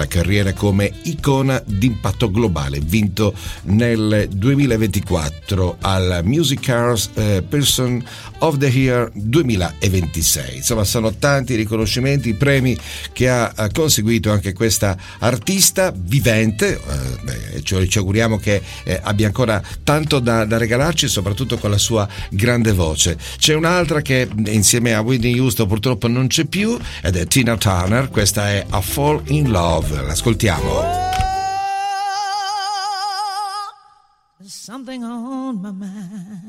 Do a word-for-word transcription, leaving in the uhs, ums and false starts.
carriera come icona d'impatto globale, vinto nel duemilaventiquattro al Music Cars eh, Person of the Year duemilaventisei. Insomma, sono tanti riconoscimenti, premi che ha, ha conseguito anche questa artista vivente. Eh, beh, cioè, ci auguriamo che eh, abbia ancora tanto da, da regalarci, soprattutto con la sua grande voce. C'è un'altra che insieme a Whitney Houston purtroppo non c'è più, ed è Tina Turner. Questa è A Fall in Love. L'ascoltiamo. There's something on my mind.